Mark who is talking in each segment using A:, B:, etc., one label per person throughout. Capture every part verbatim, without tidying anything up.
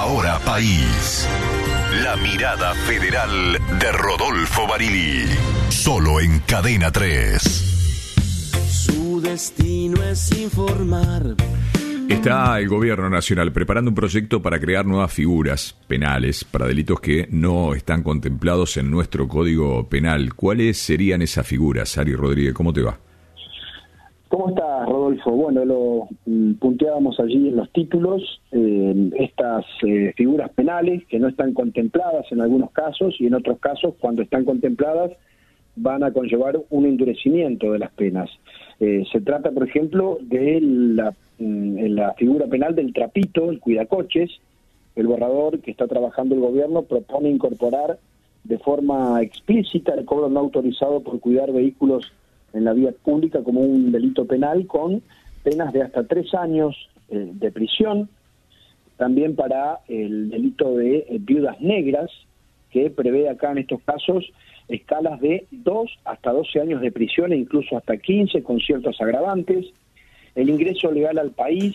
A: Ahora País. La mirada federal de Rodolfo Barili. Solo en Cadena tres.
B: Su destino es informar.
C: Está el gobierno nacional preparando un proyecto para crear nuevas figuras penales para delitos que no están contemplados en nuestro Código Penal. ¿Cuáles serían esas figuras? Ari Rodríguez, ¿cómo te va?
D: ¿Cómo estás, Rodolfo? Bueno, lo mm, punteábamos allí en los títulos, eh, estas eh, figuras penales que no están contempladas en algunos casos y en otros casos, cuando están contempladas, van a conllevar un endurecimiento de las penas. Eh, se trata, por ejemplo, de la, mm, la figura penal del trapito, el cuidacoches. El borrador que está trabajando el gobierno propone incorporar de forma explícita el cobro no autorizado por cuidar vehículos en la vía pública como un delito penal con penas de hasta tres años eh, de prisión. También para el delito de eh, viudas negras, que prevé acá en estos casos escalas de dos hasta doce años de prisión e incluso hasta quince con ciertos agravantes. El ingreso legal al país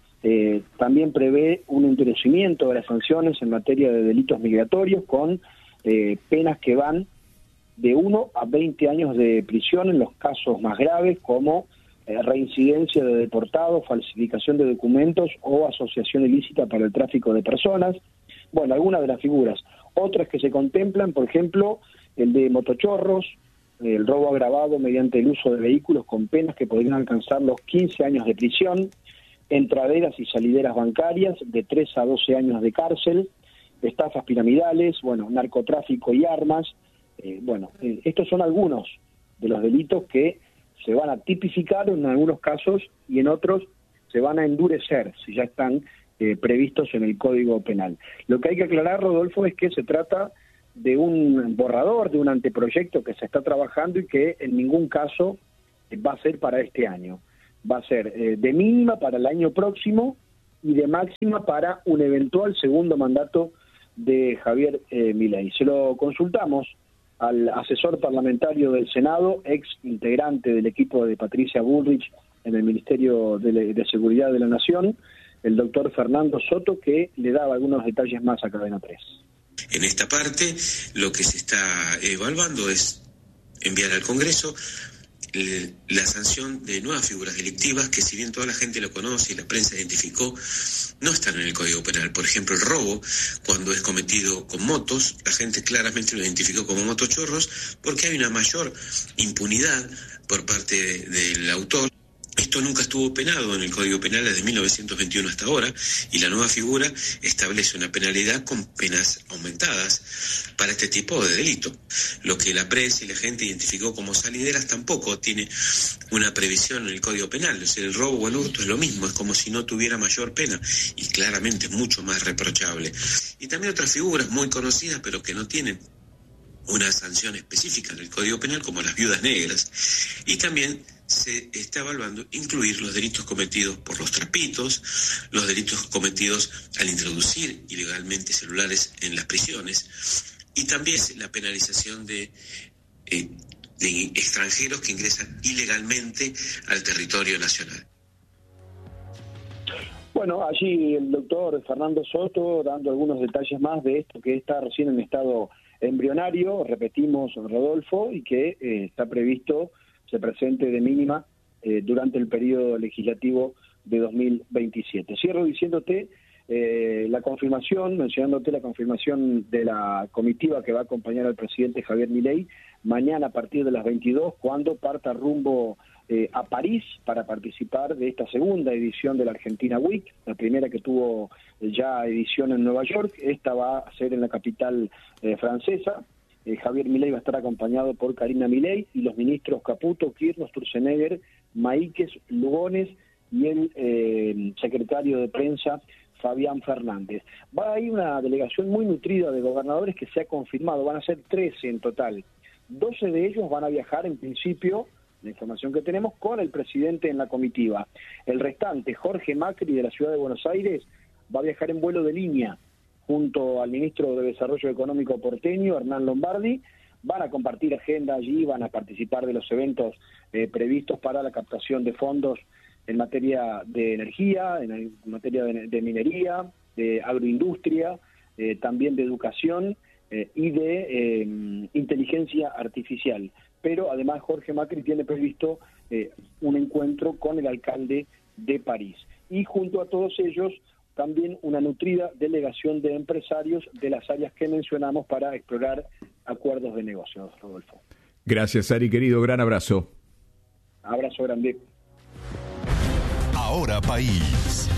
D: eh, también prevé un endurecimiento de las sanciones en materia de delitos migratorios con eh, penas que van de uno a veinte años de prisión en los casos más graves como eh, reincidencia de deportados, falsificación de documentos o asociación ilícita para el tráfico de personas. Bueno, algunas de las figuras. Otras que se contemplan, por ejemplo, el de motochorros, el robo agravado mediante el uso de vehículos con penas que podrían alcanzar los quince años de prisión, entraderas y salideras bancarias de tres a doce años de cárcel, estafas piramidales, bueno, narcotráfico y armas. Eh, bueno, eh, estos son algunos de los delitos que se van a tipificar en algunos casos y en otros se van a endurecer si ya están eh, previstos en el Código Penal. Lo que hay que aclarar, Rodolfo, es que se trata de un borrador, de un anteproyecto que se está trabajando y que en ningún caso va a ser para este año. Va a ser eh, de mínima para el año próximo y de máxima para un eventual segundo mandato de Javier eh, Milei. Se lo consultamos al asesor parlamentario del Senado, ex integrante del equipo de Patricia Bullrich en el Ministerio de, de Seguridad de la Nación, el doctor Fernando Soto, que le daba algunos detalles más a Cadena tres.
E: En esta parte, lo que se está evaluando es enviar al Congreso la sanción de nuevas figuras delictivas que, si bien toda la gente lo conoce y la prensa identificó, no están en el Código Penal. Por ejemplo, el robo, cuando es cometido con motos, la gente claramente lo identificó como motochorros porque hay una mayor impunidad por parte del autor. Esto nunca estuvo penado en el Código Penal desde mil novecientos veintiuno hasta ahora, y la nueva figura establece una penalidad con penas aumentadas para este tipo de delito. Lo que la prensa y la gente identificó como salideras tampoco tiene una previsión en el Código Penal. O sea, el robo o el hurto es lo mismo, es como si no tuviera mayor pena, y claramente es mucho más reprochable. Y también otras figuras muy conocidas, pero que no tienen una sanción específica en el Código Penal, como las viudas negras. Y también se está evaluando incluir los delitos cometidos por los trapitos, los delitos cometidos al introducir ilegalmente celulares en las prisiones, y también la penalización de, eh, de extranjeros que ingresan ilegalmente al territorio nacional.
D: Bueno, allí el doctor Fernando Soto dando algunos detalles más de esto que está recién en estado embrionario, repetimos, Rodolfo, y que eh, está previsto se presente de mínima eh, durante el periodo legislativo de dos mil veintisiete. Cierro diciéndote eh, la confirmación, mencionándote la confirmación de la comitiva que va a acompañar al presidente Javier Milei mañana a partir de las veintidós, cuando parta rumbo eh, a París para participar de esta segunda edición de la Argentina Week, la primera que tuvo eh, ya edición en Nueva York. Esta va a ser en la capital eh, francesa. Eh, Javier Milei va a estar acompañado por Karina Milei y los ministros Caputo, Kirchner, Sturzenegger, Maíquez, Lugones y el eh, secretario de prensa Fabián Fernández. Va a ir una delegación muy nutrida de gobernadores que se ha confirmado, van a ser trece en total. doce de ellos van a viajar en principio, la información que tenemos, con el presidente en la comitiva. El restante, Jorge Macri de la Ciudad de Buenos Aires, va a viajar en vuelo de línea junto al ministro de Desarrollo Económico porteño, Hernán Lombardi. Van a compartir agenda allí, van a participar de los eventos eh, previstos para la captación de fondos en materia de energía, en materia de, de minería, de agroindustria, eh, también de educación eh, y de eh, inteligencia artificial. Pero además Jorge Macri tiene previsto eh, un encuentro con el alcalde de París. Y junto a todos ellos, también una nutrida delegación de empresarios de las áreas que mencionamos para explorar acuerdos de negocios, Rodolfo.
C: Gracias, Ari, querido. Gran abrazo.
D: Abrazo grande.
A: Ahora País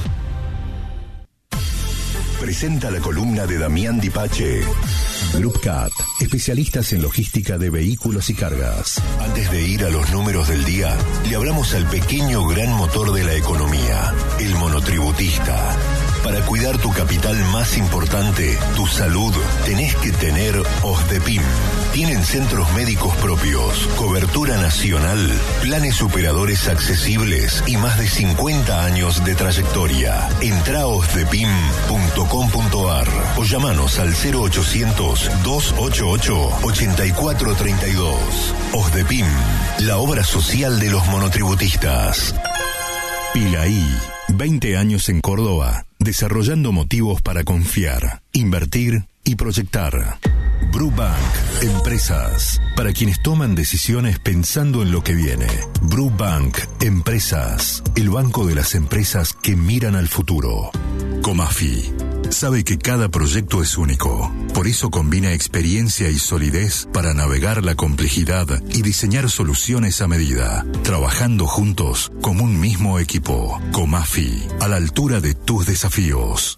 A: presenta la columna de Damián Dipache. Groupcat, especialistas en logística de vehículos y cargas. Antes de ir a los números del día, le hablamos al pequeño gran motor de la economía, el monotributista. Para cuidar tu capital más importante, tu salud, tenés que tener OSDEPIM. Tienen centros médicos propios, cobertura nacional, planes superadores accesibles y más de cincuenta años de trayectoria. Entrá a osdepim punto com punto ar o llamanos al cero ochocientos, dos ochenta y ocho, ochenta y cuatro treinta y dos. OSDEPIM, la obra social de los monotributistas. Pilaí, veinte años en Córdoba, desarrollando motivos para confiar, invertir y proyectar. Brubank, empresas, para quienes toman decisiones pensando en lo que viene. Brubank, empresas, el banco de las empresas que miran al futuro. Comafi, sabe que cada proyecto es único, por eso combina experiencia y solidez para navegar la complejidad y diseñar soluciones a medida, trabajando juntos como un mismo equipo. Comafi, a la altura de tus desafíos.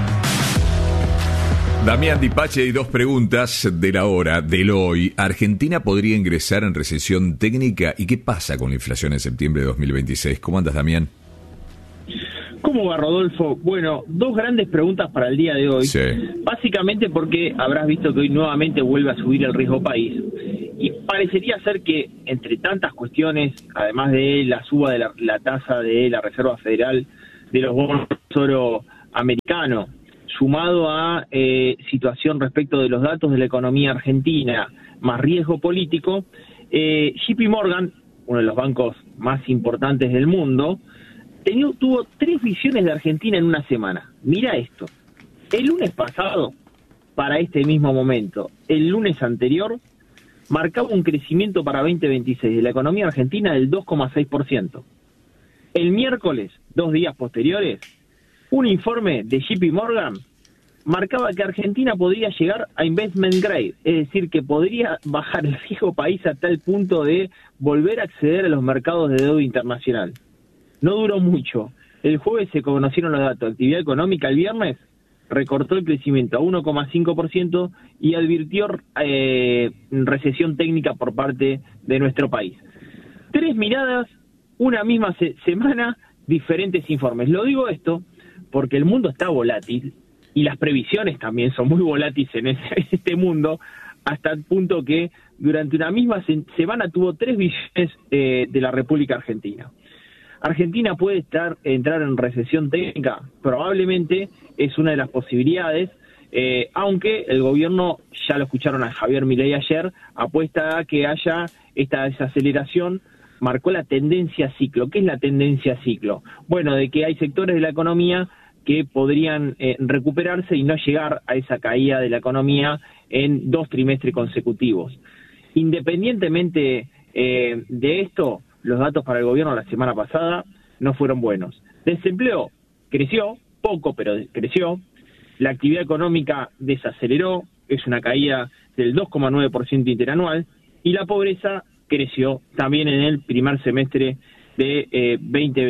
C: Damián Dipache, y dos preguntas de la hora, del hoy. ¿Argentina podría ingresar en recesión técnica? ¿Y qué pasa con la inflación en septiembre de dos mil veintiséis? ¿Cómo andas, Damián?
F: ¿Cómo va, Rodolfo? Bueno, dos grandes preguntas para el día de hoy.
C: Sí.
F: Básicamente porque habrás visto que hoy nuevamente vuelve a subir el riesgo país. Y parecería ser que, entre tantas cuestiones, además de la suba de la, la tasa de la Reserva Federal de los bonos del Tesoro americano, sumado a eh, situación respecto de los datos de la economía argentina, más riesgo político, eh, J P Morgan, uno de los bancos más importantes del mundo, tenía, tuvo tres visiones de Argentina en una semana. Mira esto, el lunes pasado, para este mismo momento, el lunes anterior, marcaba un crecimiento para veinte veintiséis de la economía argentina del dos coma seis por ciento. El miércoles, dos días posteriores, un informe de J P Morgan marcaba que Argentina podría llegar a investment grade, es decir, que podría bajar el riesgo país a tal punto de volver a acceder a los mercados de deuda internacional. No duró mucho. El jueves se conocieron los datos de actividad económica. El viernes recortó el crecimiento a uno coma cinco por ciento y advirtió eh, recesión técnica por parte de nuestro país. Tres miradas, una misma se- semana, diferentes informes. Lo digo esto porque el mundo está volátil y las previsiones también son muy volátiles en, ese, en este mundo, hasta el punto que durante una misma se- semana tuvo tres visiones eh, de la República Argentina. Argentina puede estar entrar en recesión técnica, probablemente es una de las posibilidades, eh, aunque el gobierno, ya lo escucharon a Javier Milei ayer, apuesta a que haya esta desaceleración, marcó la tendencia ciclo. ¿Qué es la tendencia ciclo? Bueno, de que hay sectores de la economía que podrían eh, recuperarse y no llegar a esa caída de la economía en dos trimestres consecutivos. Independientemente eh, de esto, los datos para el gobierno la semana pasada no fueron buenos. Desempleo creció, poco, pero creció. La actividad económica desaceleró, es una caída del dos coma nueve por ciento interanual, y la pobreza creció también en el primer semestre de eh, veinte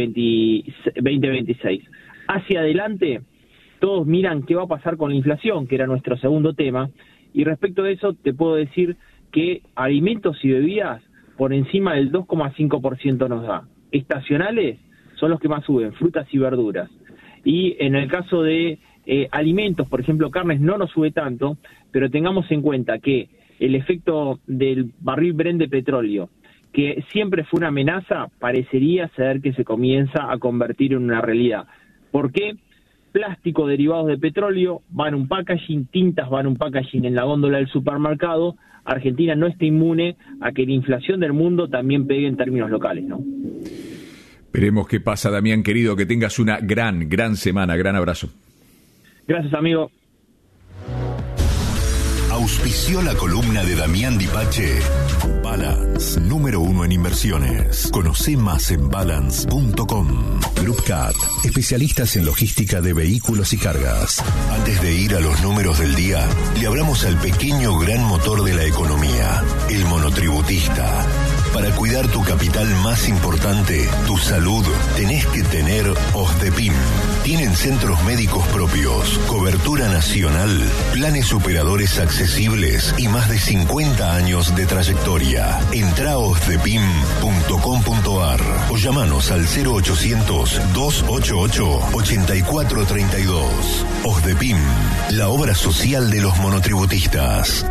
F: veintiséis. Hacia adelante, todos miran qué va a pasar con la inflación, que era nuestro segundo tema, y respecto de eso te puedo decir que alimentos y bebidas por encima del dos coma cinco por ciento nos da. Estacionales son los que más suben, frutas y verduras. Y en el caso de eh, alimentos, por ejemplo, carnes, no nos sube tanto, pero tengamos en cuenta que el efecto del barril Brent de petróleo, que siempre fue una amenaza, parecería ser que se comienza a convertir en una realidad. ¿Por qué? Plástico, derivados de petróleo, van un packaging, tintas van un packaging en la góndola del supermercado. Argentina no está inmune a que la inflación del mundo también pegue en términos locales, ¿no?
C: Veremos qué pasa, Damián, querido, que tengas una gran, gran semana. Gran abrazo.
F: Gracias, amigo.
A: Auspició la columna de Damián Dipache. Balance, número uno en inversiones. Conoce más en balance punto com. Groupcat, especialistas en logística de vehículos y cargas. Antes de ir a los números del día, le hablamos al pequeño gran motor de la economía, el monotributista. Para cuidar tu capital más importante, tu salud, tenés que tener OSDEPIM. Tienen centros médicos propios, cobertura nacional, planes operadores accesibles y más de cincuenta años de trayectoria. Entra a osdepim punto com punto ar o llamanos al cero ochocientos, dos ochenta y ocho, ochenta y cuatro treinta y dos. OSDEPIM, la obra social de los monotributistas.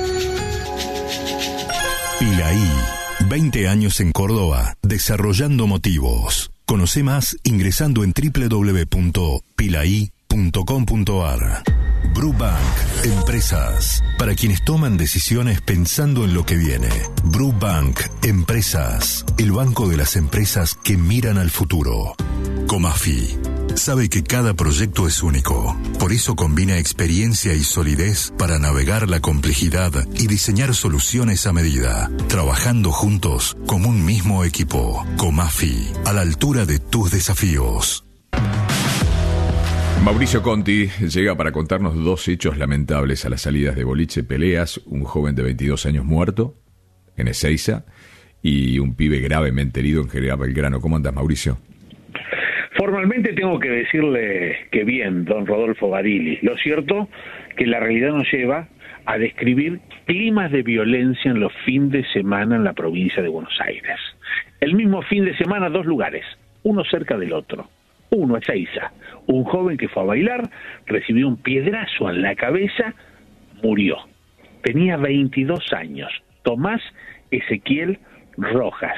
A: Pilaí. veinte años en Córdoba, desarrollando motivos. Conoce más ingresando en doble u doble u doble u punto pilaí punto com punto ar. Brubank, empresas. Para quienes toman decisiones pensando en lo que viene. Brubank, empresas. El banco de las empresas que miran al futuro. Comafi. Sabe que cada proyecto es único. Por eso combina experiencia y solidez para navegar la complejidad y diseñar soluciones a medida, trabajando juntos como un mismo equipo. Comafi, a la altura de tus desafíos.
C: Mauricio Conti llega para contarnos dos hechos lamentables a las salidas de boliche Peleas, un joven de veintidós años muerto en Ezeiza y un pibe gravemente herido en General Belgrano. ¿Cómo andas, Mauricio?
G: Formalmente tengo que decirle que bien, don Rodolfo Barili. Lo cierto que la realidad nos lleva a describir climas de violencia en los fines de semana en la provincia de Buenos Aires. El mismo fin de semana, dos lugares, uno cerca del otro. Uno, Ezeiza, un joven que fue a bailar, recibió un piedrazo en la cabeza, murió. Tenía veintidós años, Tomás Ezequiel Rojas.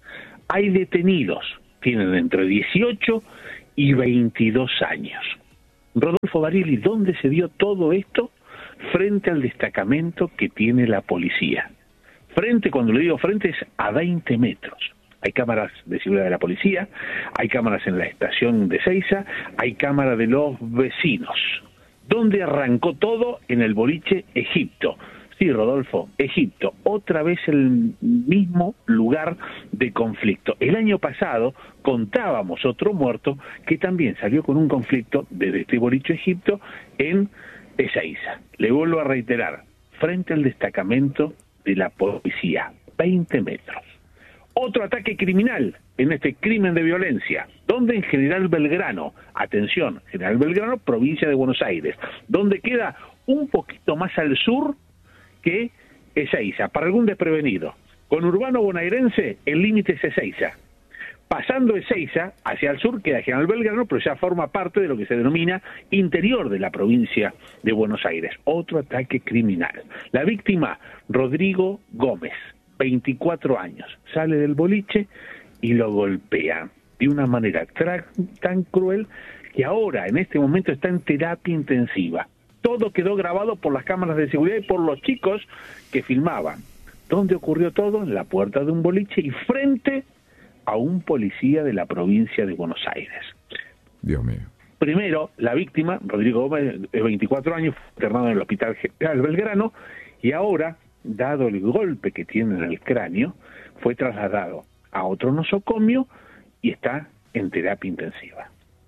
G: Hay detenidos, tienen entre dieciocho y veintidós años. Rodolfo Barili, ¿dónde se dio todo esto? Frente al destacamento que tiene la policía. Frente, cuando le digo frente, es a veinte metros. Hay cámaras de seguridad de la policía, hay cámaras en la estación de Ezeiza, hay cámaras de los vecinos. ¿Dónde arrancó todo? En el boliche Egipto. Sí, Rodolfo, Egipto, otra vez el mismo lugar de conflicto. El año pasado contábamos otro muerto que también salió con un conflicto desde este boliche Egipto en Ezeiza. Le vuelvo a reiterar, frente al destacamento de la policía, veinte metros. Otro ataque criminal en este crimen de violencia, donde en General Belgrano, atención, General Belgrano, provincia de Buenos Aires, donde queda un poquito más al sur que Ezeiza, para algún desprevenido. Con Urbano Bonaerense, el límite es Ezeiza. Pasando Ezeiza, hacia el sur queda General Belgrano, pero ya forma parte de lo que se denomina interior de la provincia de Buenos Aires. Otro ataque criminal. La víctima, Rodrigo Gómez, veinticuatro años, sale del boliche y lo golpean de una manera tra- tan cruel que ahora, en este momento, está en terapia intensiva. Todo quedó grabado por las cámaras de seguridad y por los chicos que filmaban. ¿Dónde ocurrió todo? En la puerta de un boliche y frente a un policía de la provincia de Buenos Aires.
C: Dios mío.
G: Primero, la víctima, Rodrigo Gómez, de veinticuatro años, fue internado en el Hospital General Belgrano y ahora, dado el golpe que tiene en el cráneo, fue trasladado a otro nosocomio y está en terapia intensiva.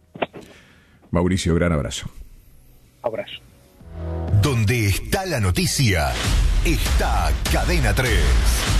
C: Mauricio, gran abrazo.
G: Abrazo.
A: Donde está la noticia, está Cadena tres.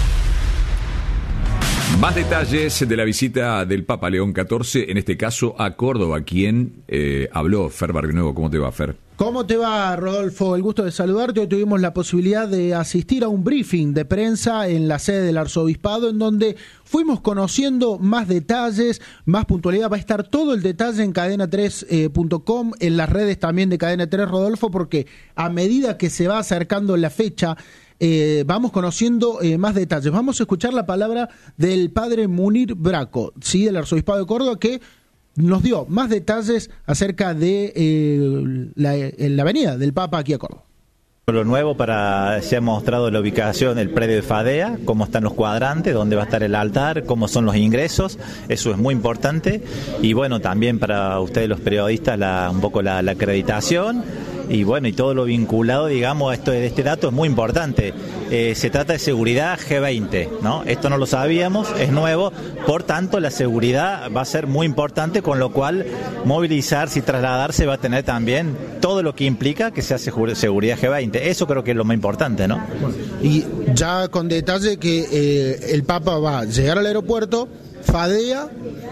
C: Más detalles de la visita del Papa León catorce, en este caso a Córdoba, quien eh, habló. Fer Barrionuevo, ¿cómo te va, Fer?
H: ¿Cómo te va, Rodolfo? El gusto de saludarte. Hoy tuvimos la posibilidad de asistir a un briefing de prensa en la sede del Arzobispado, en donde fuimos conociendo más detalles, más puntualidad. Va a estar todo el detalle en cadena tres punto com, en las redes también de Cadena tres, Rodolfo, porque a medida que se va acercando la fecha, Eh, vamos conociendo eh, más detalles. Vamos a escuchar la palabra del padre Munir Braco, sí, del Arzobispado de Córdoba, que nos dio más detalles acerca de eh, la, la venida del Papa aquí a Córdoba.
I: Lo nuevo para se ha mostrado la ubicación del predio de Fadea, cómo están los cuadrantes, dónde va a estar el altar, cómo son los ingresos, eso es muy importante. Y bueno, también para ustedes los periodistas la, un poco la, la acreditación y bueno, y todo lo vinculado, digamos, a esto de este dato es muy importante. Eh, se trata de seguridad G veinte, ¿no? Esto no lo sabíamos, es nuevo, por tanto la seguridad va a ser muy importante, con lo cual movilizarse y trasladarse va a tener también todo lo que implica que se hace seguridad G veinte. Eso creo que es lo más importante, ¿no?
H: Y ya con detalle que eh, el Papa va a llegar al aeropuerto, Fadea,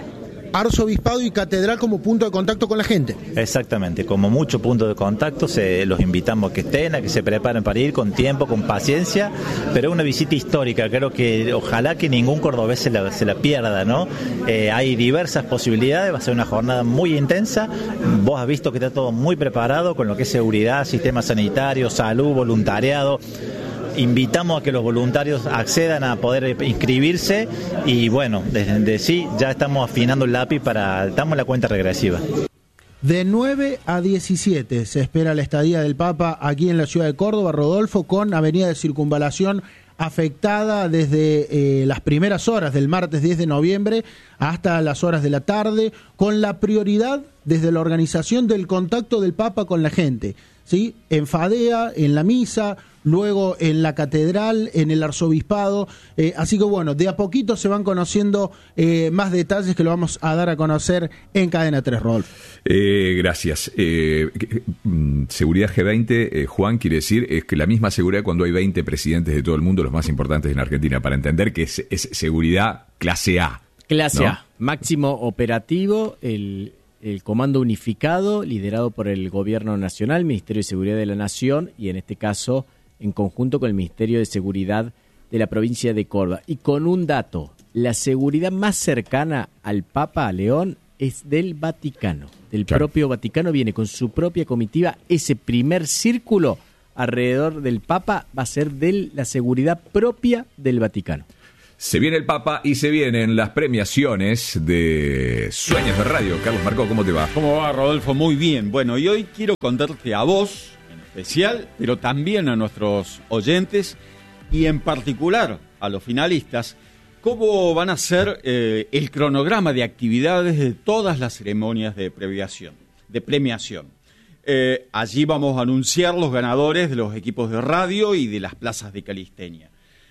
H: arzobispado y catedral como punto de contacto con la gente.
I: Exactamente, como mucho punto de contacto, se, los invitamos a que estén, a que se preparen para ir con tiempo, con paciencia, pero es una visita histórica, creo que ojalá que ningún cordobés se la, se la pierda, ¿no? Eh, hay diversas posibilidades, va a ser una jornada muy intensa, vos has visto que está todo muy preparado con lo que es seguridad, sistema sanitario, salud, voluntariado. Invitamos a que los voluntarios accedan a poder inscribirse y bueno, desde sí ya estamos afinando el lápiz para, estamos en la cuenta regresiva.
H: De nueve a diecisiete se espera la estadía del Papa aquí en la ciudad de Córdoba, Rodolfo, con avenida de Circunvalación afectada desde eh, las primeras horas del martes diez de noviembre hasta las horas de la tarde, con la prioridad desde la organización del contacto del Papa con la gente, ¿sí? En Fadea, en la misa, luego en la catedral, en el arzobispado, eh, así que bueno, de a poquito se van conociendo eh, más detalles que lo vamos a dar a conocer en Cadena tres, Rodolfo.
C: Eh, gracias. Eh, seguridad G veinte, eh, Juan, quiere decir es que la misma seguridad cuando hay veinte presidentes de todo el mundo, los más importantes en Argentina, para entender que es, es seguridad clase A.
J: Clase
C: ¿no?
J: A, máximo operativo, el... el Comando Unificado, liderado por el Gobierno Nacional, Ministerio de Seguridad de la Nación, y en este caso en conjunto con el Ministerio de Seguridad de la provincia de Córdoba. Y con un dato, la seguridad más cercana al Papa León es del Vaticano, del claro. propio Vaticano, viene con su propia comitiva. Ese primer círculo alrededor del Papa va a ser de la seguridad propia del Vaticano.
C: Se viene el Papa y se vienen las premiaciones de Sueños de Radio. Carlos Marcó, ¿cómo te va?
K: ¿Cómo va, Rodolfo? Muy bien. Bueno, y hoy quiero contarte a vos, en especial, pero también a nuestros oyentes y en particular a los finalistas, cómo van a ser eh, el cronograma de actividades de todas las ceremonias de premiación. De premiación. Eh, allí vamos a anunciar los ganadores de los equipos de radio y de las plazas de calistenia.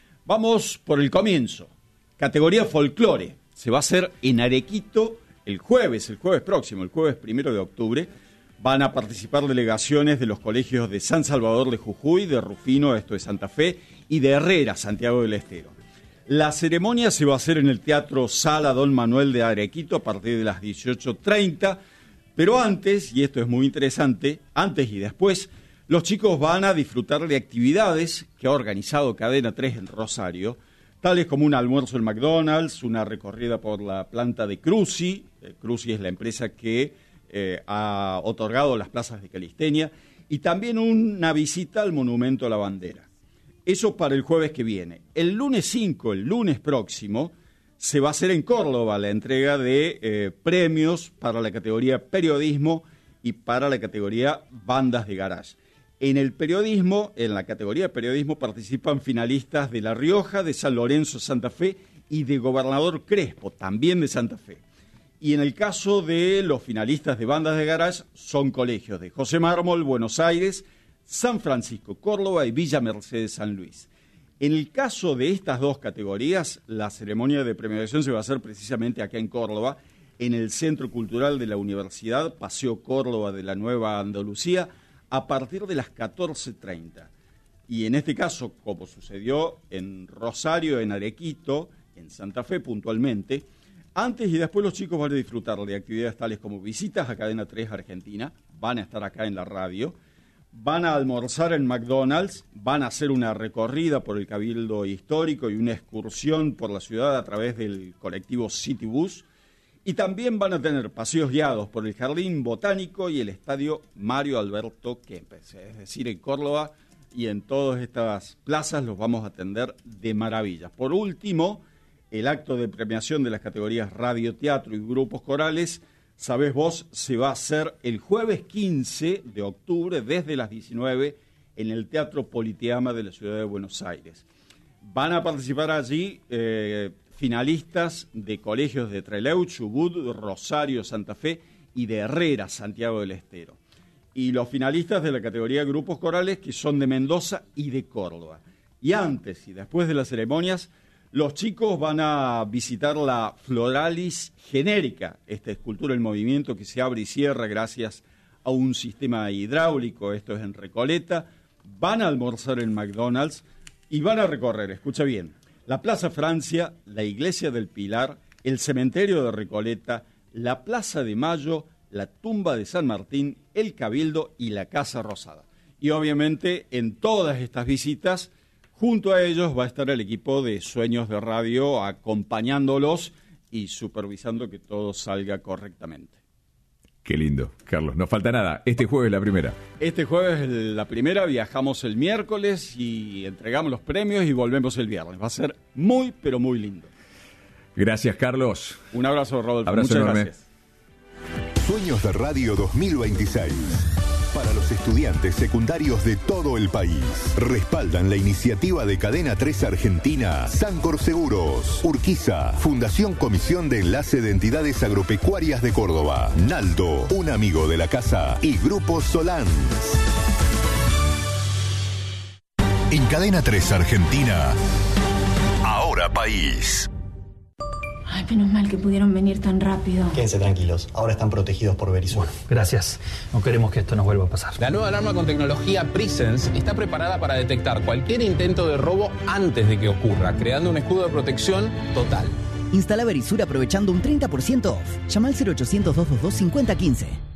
K: Vamos por el comienzo. Categoría folclore. Se va a hacer en Arequito el jueves, el jueves próximo, el jueves primero de octubre. Van a participar delegaciones de los colegios de San Salvador de Jujuy, de Rufino, esto de Santa Fe, y de Herrera, Santiago del Estero. La ceremonia se va a hacer en el Teatro Sala Don Manuel de Arequito a partir de las dieciocho treinta. Pero antes, y esto es muy interesante, antes y después, los chicos van a disfrutar de actividades que ha organizado Cadena tres en Rosario, tales como un almuerzo en McDonald's, una recorrida por la planta de Cruci. Eh, Cruci es la empresa que eh, ha otorgado las plazas de calistenia, y también una visita al Monumento a la Bandera. Eso para el jueves que viene. El lunes cinco, el lunes próximo, se va a hacer en Córdoba la entrega de eh, premios para la categoría periodismo y para la categoría bandas de garage. En el periodismo, en la categoría de periodismo, participan finalistas de La Rioja, de San Lorenzo, Santa Fe y de Gobernador Crespo, también de Santa Fe. Y en el caso de los finalistas de bandas de garage, son colegios de José Mármol, Buenos Aires, San Francisco, Córdoba y Villa Mercedes, San Luis. En el caso de estas dos categorías, la ceremonia de premiación se va a hacer precisamente acá en Córdoba, en el Centro Cultural de la Universidad, Paseo Córdoba de la Nueva Andalucía, a partir de las catorce treinta. Y en este caso, como sucedió en Rosario, en Arequito, en Santa Fe puntualmente, antes y después los chicos van a disfrutar de actividades tales como visitas a Cadena tres Argentina, van a estar acá en la radio, van a almorzar en McDonald's, van a hacer una recorrida por el Cabildo Histórico y una excursión por la ciudad a través del colectivo City Bus, y también van a tener paseos guiados por el Jardín Botánico y el Estadio Mario Alberto Kempes. Es decir, en Córdoba y en todas estas plazas los vamos a atender de maravilla. Por último, el acto de premiación de las categorías radio, teatro y grupos corales, sabés vos, se va a hacer el jueves quince de octubre desde las diecinueve en el Teatro Politeama de la ciudad de Buenos Aires. Van a participar allí eh, finalistas de colegios de Trelew, Chubut, Rosario, Santa Fe y de Herrera, Santiago del Estero. Y los finalistas de la categoría grupos corales, que son de Mendoza y de Córdoba. Y antes y después de las ceremonias, los chicos van a visitar la Floralis Genérica, esta escultura en movimiento que se abre y cierra gracias a un sistema hidráulico, esto es en Recoleta. Van a almorzar en McDonald's y van a recorrer, escucha bien, la Plaza Francia, la Iglesia del Pilar, el Cementerio de Recoleta, la Plaza de Mayo, la Tumba de San Martín, el Cabildo y la Casa Rosada. Y obviamente en todas estas visitas, junto a ellos va a estar el equipo de Sueños de Radio acompañándolos y supervisando que todo salga correctamente.
C: Qué lindo, Carlos. No falta nada. Este jueves la primera.
K: Este jueves la primera, viajamos el miércoles y entregamos los premios y volvemos el viernes. Va a ser muy, pero muy lindo.
C: Gracias, Carlos.
K: Un abrazo, Rodolfo.
C: Abrazo
K: Muchas
C: enorme.
K: gracias.
A: Sueños de Radio dos mil veintiséis. Para los estudiantes secundarios de todo el país. Respaldan la iniciativa de Cadena tres Argentina, Sancor Seguros, Urquiza, Fundación Comisión de Enlace de Entidades Agropecuarias de Córdoba, Naldo, un amigo de la casa y Grupo Solans. En Cadena tres Argentina, Ahora País.
L: Ay, menos mal que pudieron venir tan rápido.
M: Quédense tranquilos, ahora están protegidos por Verisur.
N: Bueno, gracias. No queremos que esto nos vuelva a pasar.
O: La nueva alarma con tecnología Presence está preparada para detectar cualquier intento de robo antes de que ocurra, creando un escudo de protección total.
P: Instala Verisur aprovechando un treinta por ciento off. Llama al cero ochocientos, doscientos veintidós, cincuenta quince.